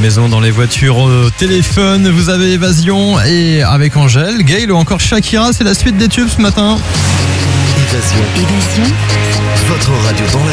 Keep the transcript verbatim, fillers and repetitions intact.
maison, dans les voitures, au téléphone. Vous avez Évasion et avec Angèle, Gaël ou encore Shakira. C'est la suite des tubes ce matin. Évasion. Évasion. Votre radio dans la